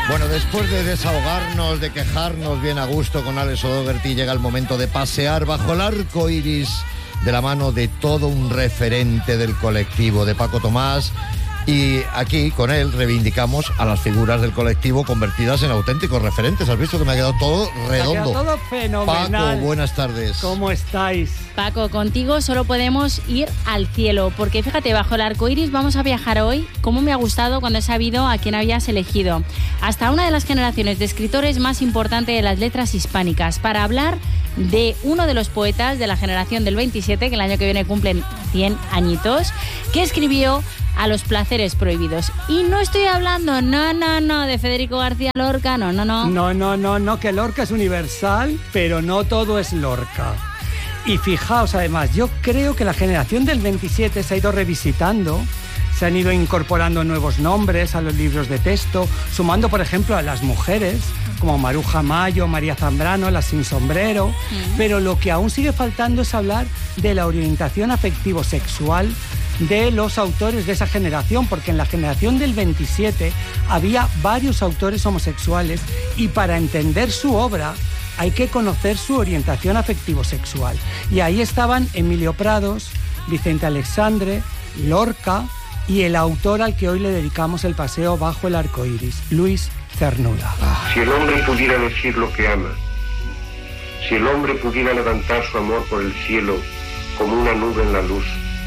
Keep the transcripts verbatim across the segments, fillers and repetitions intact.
Bueno, después de desahogarnos, de quejarnos bien a gusto con Alex O'Doherty, llega el momento de pasear bajo el arco iris de la mano de todo un referente del colectivo, de Paco Tomás. Y aquí, con él, reivindicamos a las figuras del colectivo convertidas en auténticos referentes. ¿Has visto que me ha quedado todo redondo? Me ha quedado todo fenomenal. Paco, buenas tardes. ¿Cómo estáis? Paco, contigo solo podemos ir al cielo, porque fíjate, bajo el arco iris vamos a viajar hoy. Cómo me ha gustado cuando he sabido a quién habías elegido. Hasta una de las generaciones de escritores más importantes de las letras hispánicas, para hablar de uno de los poetas de la generación del veintisiete, que el año que viene cumplen cien añitos, que escribió A los placeres prohibidos. Y no estoy hablando, no, no, no, de Federico García Lorca, no, no, no. No, no, no, no, que Lorca es universal, pero no todo es Lorca. Y fijaos, además, yo creo que la generación del veintisiete se ha ido revisitando, se han ido incorporando nuevos nombres a los libros de texto, sumando, por ejemplo, a las mujeres, como Maruja Mayo, María Zambrano, las sin sombrero, mm. pero lo que aún sigue faltando es hablar de la orientación afectivo-sexual de los autores de esa generación, porque en la generación del veintisiete había varios autores homosexuales y para entender su obra hay que conocer su orientación afectivo-sexual. Y ahí estaban Emilio Prados, Vicente Alexandre, Lorca y el autor al que hoy le dedicamos el paseo bajo el arco iris, Luis Cernuda. Si el hombre pudiera decir lo que ama, si el hombre pudiera levantar su amor por el cielo como una nube en la luz,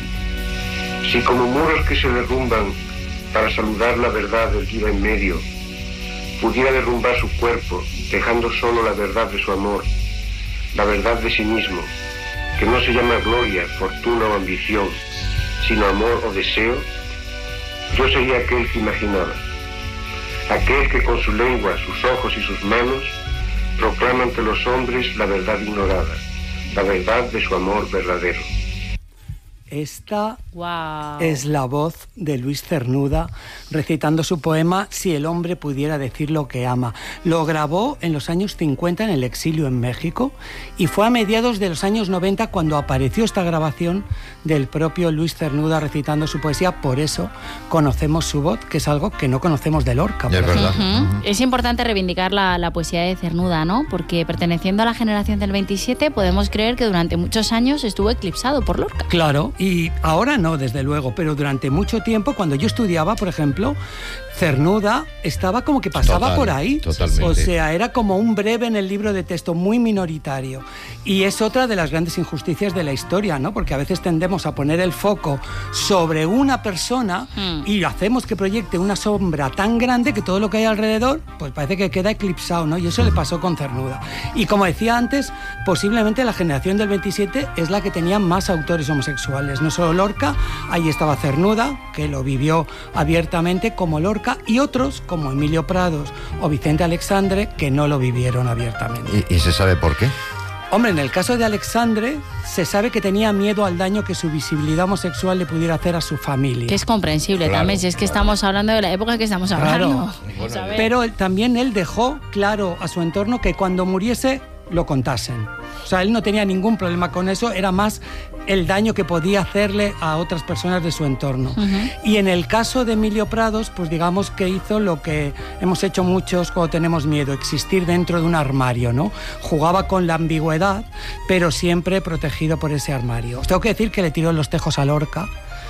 si como muros que se derrumban para saludar la verdad del día en medio, pudiera derrumbar su cuerpo, dejando solo la verdad de su amor, la verdad de sí mismo, que no se llama gloria, fortuna o ambición, sino amor o deseo, yo sería aquel que imaginaba, aquel que con su lengua, sus ojos y sus manos proclama ante los hombres la verdad ignorada, la verdad de su amor verdadero. Esta wow. es la voz de Luis Cernuda recitando su poema Si el hombre pudiera decir lo que ama. Lo grabó en los años cincuenta en el exilio en México y fue a mediados de los años noventa cuando apareció esta grabación del propio Luis Cernuda recitando su poesía. Por eso conocemos su voz, que es algo que no conocemos de Lorca. Es verdad. Uh-huh. Uh-huh. Es importante reivindicar la, la poesía de Cernuda, ¿no? Porque perteneciendo a la generación del veintisiete podemos creer que durante muchos años estuvo eclipsado por Lorca. Claro. Y ahora no, desde luego, pero durante mucho tiempo, cuando yo estudiaba, por ejemplo, Cernuda estaba como que pasaba Total, por ahí. totalmente. O sea, era como un breve en el libro de texto, muy minoritario. Y es otra de las grandes injusticias de la historia, ¿no? Porque a veces tendemos a poner el foco sobre una persona mm. y hacemos que proyecte una sombra tan grande que todo lo que hay alrededor, pues parece que queda eclipsado, ¿no? Y eso le pasó con Cernuda. Y como decía antes, posiblemente la generación del veintisiete es la que tenía más autores homosexuales. No solo Lorca, ahí estaba Cernuda, que lo vivió abiertamente como Lorca, y otros como Emilio Prados o Vicente Alexandre que no lo vivieron abiertamente. ¿Y, y se sabe por qué? Hombre, en el caso de Alexandre se sabe que tenía miedo al daño que su visibilidad homosexual le pudiera hacer a su familia. Que es comprensible claro, también, si es que claro. estamos hablando de la época que estamos hablando. Claro. Pero él, también él dejó claro a su entorno que cuando muriese lo contasen. O sea, él no tenía ningún problema con eso, era más el daño que podía hacerle a otras personas de su entorno. Uh-huh. Y en el caso de Emilio Prados, pues digamos que hizo lo que hemos hecho muchos cuando tenemos miedo, existir dentro de un armario, ¿no? Jugaba con la ambigüedad, pero siempre protegido por ese armario. Os tengo que decir que le tiró los tejos a Lorca,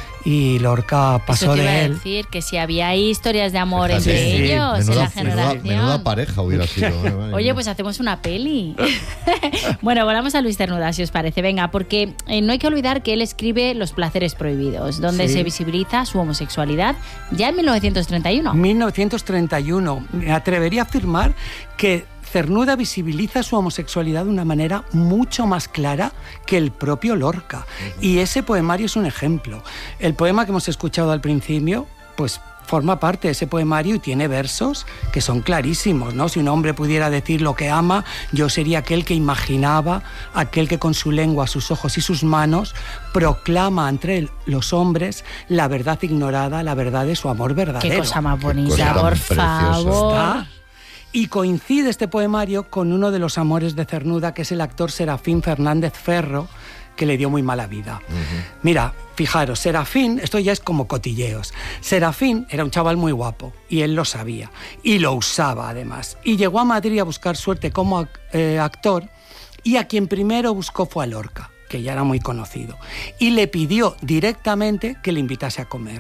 y Lorca pasó Eso te de iba él. A decir que si había historias de amor Fíjate, entre sí, ellos menuda, en la generación. Menuda, menuda pareja hubiera sido. Oye, pues hacemos una peli. Bueno, volvamos a Luis Cernuda, si os parece. Venga, porque eh, no hay que olvidar que él escribe Los placeres prohibidos, donde sí. se visibiliza su homosexualidad ya en mil novecientos treinta y uno. mil novecientos treinta y uno. Me atrevería a afirmar que Cernuda visibiliza su homosexualidad de una manera mucho más clara que el propio Lorca. Uh-huh. Y ese poemario es un ejemplo. El poema que hemos escuchado al principio, pues forma parte de ese poemario y tiene versos que son clarísimos, ¿no? Si un hombre pudiera decir lo que ama, yo sería aquel que imaginaba, aquel que con su lengua, sus ojos y sus manos proclama entre los hombres la verdad ignorada, la verdad de su amor verdadero. Qué cosa más bonita, por favor. ¿Está? Y coincide este poemario con uno de los amores de Cernuda, que es el actor Serafín Fernández Ferro, que le dio muy mala vida. Uh-huh. Mira, fijaros, Serafín, esto ya es como cotilleos. Serafín era un chaval muy guapo y él lo sabía y lo usaba además. Y llegó a Madrid a buscar suerte como eh, actor y a quien primero buscó fue a Lorca, que ya era muy conocido, y le pidió directamente que le invitase a comer.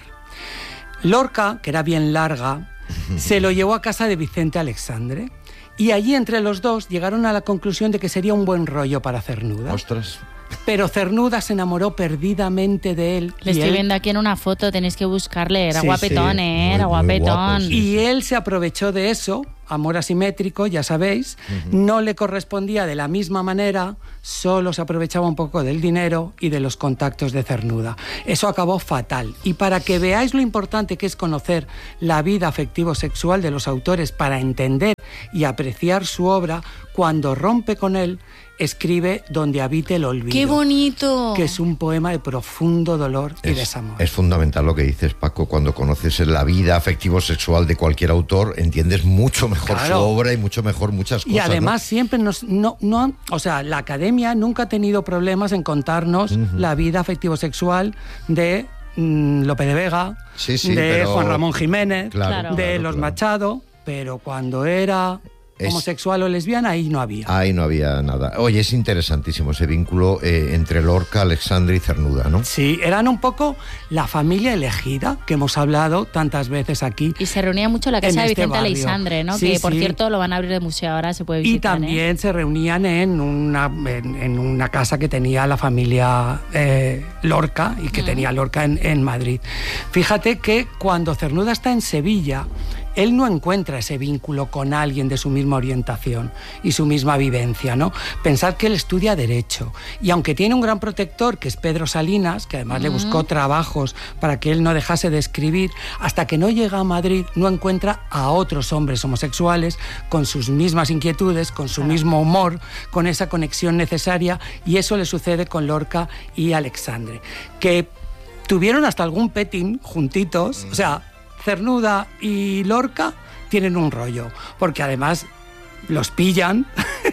Lorca, que era bien larga, se lo llevó a casa de Vicente Alexandre y allí entre los dos llegaron a la conclusión de que sería un buen rollo para Cernuda. ¡Ostras! Pero Cernuda se enamoró perdidamente de él. Le estoy él... viendo aquí en una foto, tenéis que buscarle, era sí, guapetón, sí. ¿eh? Era Muy, muy guapetón. guapo, sí. Y él se aprovechó de eso, amor asimétrico, ya sabéis, uh-huh. no le correspondía de la misma manera, solo se aprovechaba un poco del dinero y de los contactos de Cernuda. Eso acabó fatal. Y para que veáis lo importante que es conocer la vida afectivo-sexual de los autores para entender y apreciar su obra, cuando rompe con él, escribe Donde habite el olvido. ¡Qué bonito! Que es un poema de profundo dolor y es, desamor. Es fundamental lo que dices, Paco. Cuando conoces la vida afectivo-sexual de cualquier autor, entiendes mucho mejor claro. su obra y mucho mejor muchas cosas. Y además ¿no? siempre nos... No, no, o sea, la academia nunca ha tenido problemas en contarnos uh-huh. la vida afectivo-sexual de mm, Lope de Vega, sí, sí, de pero... Juan Ramón Jiménez, claro, de claro, Los claro. Machado, pero cuando era... Es... homosexual o lesbiana, ahí no había. Ahí no había nada. Oye, es interesantísimo ese vínculo eh, entre Lorca, Alexandre y Cernuda, ¿no? Sí, eran un poco la familia elegida, que hemos hablado tantas veces aquí. Y se reunía mucho en la casa de este Vicente barrio. Alexandre, ¿no? Sí, que, por sí. cierto, lo van a abrir de museo ahora, se puede Y visitar. también ¿eh? se reunían en una, en, en una casa que tenía la familia eh, Lorca y que mm. tenía Lorca en, en Madrid. Fíjate que cuando Cernuda está en Sevilla, él no encuentra ese vínculo con alguien de su misma orientación y su misma vivencia, ¿no? Pensad que él estudia Derecho y aunque tiene un gran protector, que es Pedro Salinas, que además uh-huh. le buscó trabajos para que él no dejase de escribir, hasta que no llega a Madrid no encuentra a otros hombres homosexuales con sus mismas inquietudes, con su uh-huh. mismo humor, con esa conexión necesaria, y eso le sucede con Lorca y Alexandre, que tuvieron hasta algún petting juntitos, uh-huh. o sea... Cernuda y Lorca tienen un rollo, porque además los pillan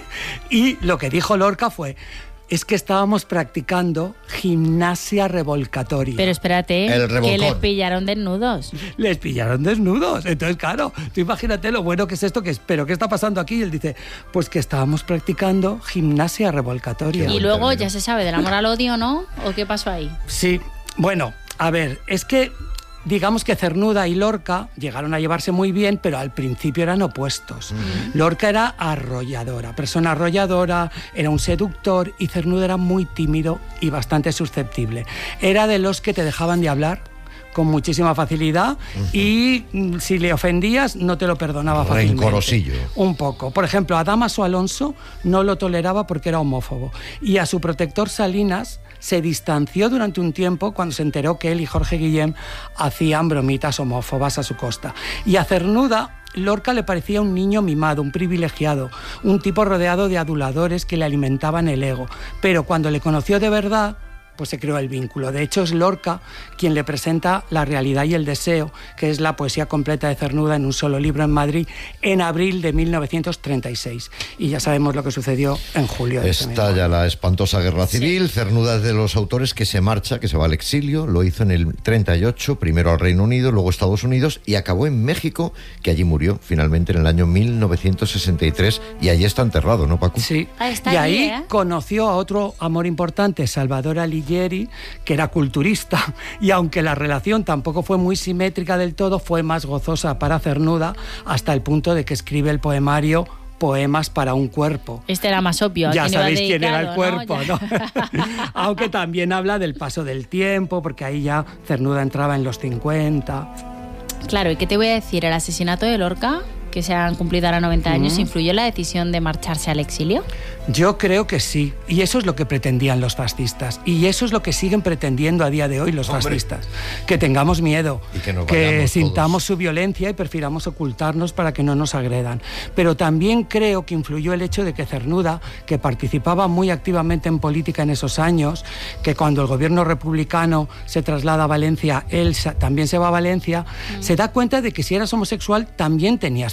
y lo que dijo Lorca fue, es que estábamos practicando gimnasia revolcatoria. Pero espérate, que les pillaron desnudos. Les pillaron desnudos, entonces claro, tú imagínate lo bueno que es esto, que es, pero ¿qué está pasando aquí? Y él dice, pues que estábamos practicando gimnasia revolcatoria. Y luego ya se sabe del amor al odio, ¿no? ¿O qué pasó ahí? Sí, bueno, a ver, es que... digamos que Cernuda y Lorca llegaron a llevarse muy bien, pero al principio eran opuestos. Uh-huh. Lorca era arrolladora, persona arrolladora, era un seductor, y Cernuda era muy tímido y bastante susceptible. Era de los que te dejaban de hablar con muchísima facilidad uh-huh. y si le ofendías no te lo perdonaba fácilmente. Rencorosillo. Un poco. Por ejemplo, a Dámaso Alonso no lo toleraba porque era homófobo, y a su protector Salinas se distanció durante un tiempo cuando se enteró que él y Jorge Guillem hacían bromitas homófobas a su costa. Y a Cernuda, Lorca le parecía un niño mimado, un privilegiado, un tipo rodeado de aduladores que le alimentaban el ego. Pero cuando le conoció de verdad, pues se creó el vínculo. De hecho, es Lorca quien le presenta La realidad y el deseo, que es la poesía completa de Cernuda en un solo libro en Madrid, en abril de mil novecientos treinta y seis. Y ya sabemos lo que sucedió en julio. De Estalla la espantosa guerra civil. Sí. Cernuda es de los autores que se marcha, que se va al exilio. Lo hizo en el treinta y ocho, primero al Reino Unido, luego a Estados Unidos, y acabó en México, que allí murió finalmente en el año mil novecientos sesenta y tres, y allí está enterrado, ¿no, Paco? Sí. Ah, está y ahí, ahí ¿eh? conoció a otro amor importante, Salvador Alighieri, que era culturista, y aunque la relación tampoco fue muy simétrica del todo, fue más gozosa para Cernuda, hasta el punto de que escribe el poemario Poemas para un cuerpo. Este era más obvio. Ya sabéis quién, quién era el cuerpo, ¿no? ¿no? Aunque también habla del paso del tiempo, porque ahí ya Cernuda entraba en los cincuenta. Claro, ¿y qué te voy a decir? ¿El asesinato de Lorca, que se han cumplido ahora noventa uh-huh. años, influyó en la decisión de marcharse al exilio? Yo creo que sí, y eso es lo que pretendían los fascistas, y eso es lo que siguen pretendiendo a día de hoy los Hombre. fascistas, que tengamos miedo, y que, nos que sintamos todos. su violencia y prefiramos ocultarnos para que no nos agredan. Pero también creo que influyó el hecho de que Cernuda, que participaba muy activamente en política en esos años, que cuando el gobierno republicano se traslada a Valencia, él también se va a Valencia, uh-huh. se da cuenta de que si eras homosexual también tenías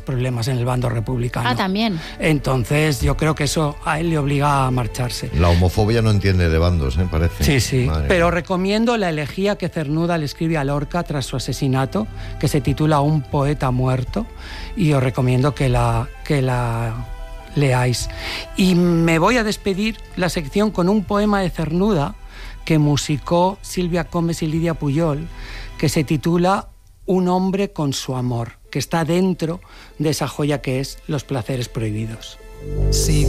problemas en el bando republicano. Ah, también. Entonces yo creo que eso a él le obliga a marcharse. La homofobia no entiende de bandos, ¿eh? Parece. Sí, sí. Madre Pero mía. recomiendo la elegía que Cernuda le escribe a Lorca tras su asesinato, que se titula Un poeta muerto, y os recomiendo que la, que la leáis. Y me voy a despedir la sección con un poema de Cernuda que musicó Silvia Comes y Lidia Puyol, que se titula Un hombre con su amor, que está dentro de esa joya que es Los placeres prohibidos. Si